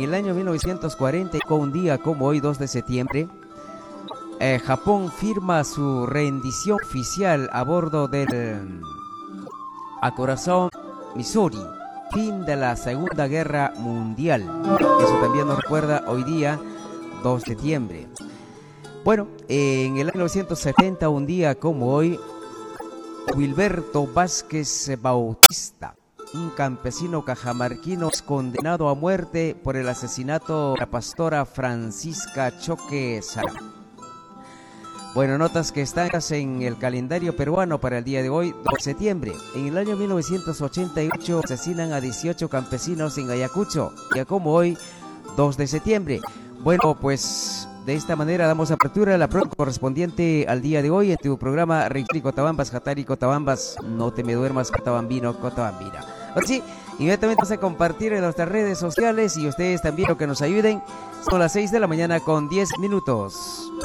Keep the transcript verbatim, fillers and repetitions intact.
el año mil novecientos cuarenta, con un día como hoy, dos de septiembre, eh, Japón firma su rendición oficial a bordo del acorazado Missouri, fin de la Segunda Guerra Mundial. Eso también nos recuerda hoy día, dos de septiembre. Bueno, en el año mil novecientos setenta, un día como hoy, Wilberto Vázquez Bautista, un campesino cajamarquino, es condenado a muerte por el asesinato de la pastora Francisca Choque Sara. Bueno, notas que están en el calendario peruano para el día de hoy, dos de septiembre. En el año mil novecientos ochenta y ocho asesinan a dieciocho campesinos en Ayacucho, ya como hoy, dos de septiembre. Bueno, pues de esta manera damos apertura a la prueba correspondiente al día de hoy en tu programa Ricky Cotabambas, Jatari Cotabambas, no te me duermas Cotabambino, Cotabambina. Ahora sí, inmediatamente vamos a compartir en nuestras redes sociales y ustedes también lo que nos ayuden. Son las seis de la mañana con diez minutos.